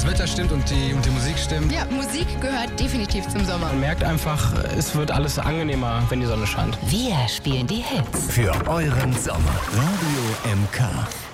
das Wetter stimmt und die Musik stimmt. Ja, Musik gehört definitiv zum Sommer. Man merkt einfach, es wird alles angenehmer, wenn die Sonne scheint. Wir spielen die Hits. Für euren Sommer. Radio MK.